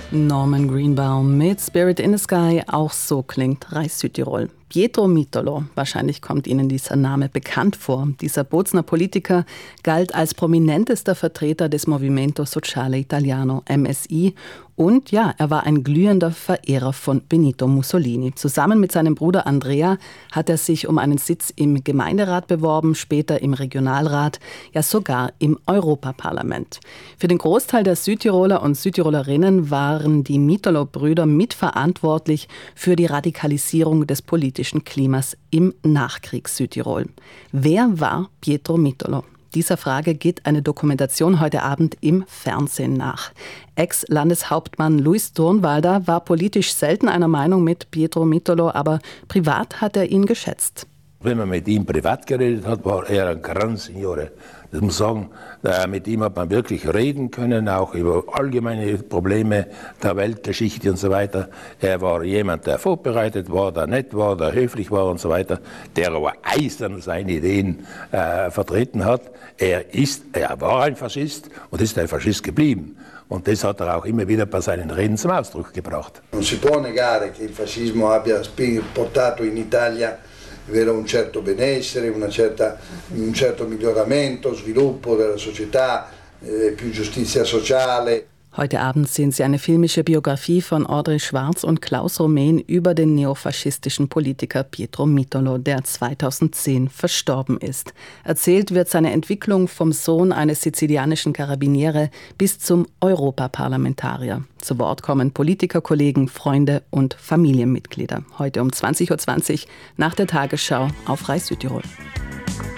Norman Greenbaum mit Spirit in the Sky, auch so klingt Reis Südtirol. Pietro Mitolo, wahrscheinlich kommt Ihnen dieser Name bekannt vor. Dieser Bozner Politiker galt als prominentester Vertreter des Movimento Sociale Italiano, MSI. Und ja, er war ein glühender Verehrer von Benito Mussolini. Zusammen mit seinem Bruder Andrea hat er sich um einen Sitz im Gemeinderat beworben, später im Regionalrat, ja sogar im Europaparlament. Für den Großteil der Südtiroler und Südtirolerinnen waren die Mitolo-Brüder mitverantwortlich für die Radikalisierung des politischen Klimas im Nachkriegs-Südtirol. Wer war Pietro Mitolo? Dieser Frage geht eine Dokumentation heute Abend im Fernsehen nach. Ex-Landeshauptmann Luis Durnwalder war politisch selten einer Meinung mit Pietro Mitolo, aber privat hat er ihn geschätzt. Wenn man mit ihm privat geredet hat, war er ein Gran Signore. Das muss sagen, mit ihm hat man wirklich reden können, auch über allgemeine Probleme der Weltgeschichte und so weiter. Er war jemand, der vorbereitet war, der nett war, der höflich war und so weiter, der aber eisern seine Ideen vertreten hat. Er war ein Faschist und ist ein Faschist geblieben. Und das hat er auch immer wieder bei seinen Reden zum Ausdruck gebracht. Non si può negare che il fascismo abbia portato in Italia un certo benessere, un certo miglioramento, sviluppo della società, più giustizia sociale. Heute Abend sehen Sie eine filmische Biografie von Audrey Schwarz und Klaus Romain über den neofaschistischen Politiker Pietro Mitolo, der 2010 verstorben ist. Erzählt wird seine Entwicklung vom Sohn eines sizilianischen Karabiniere bis zum Europaparlamentarier. Zu Wort kommen Politiker, Kollegen, Freunde und Familienmitglieder. Heute um 20.20 Uhr nach der Tagesschau auf Reis Südtirol.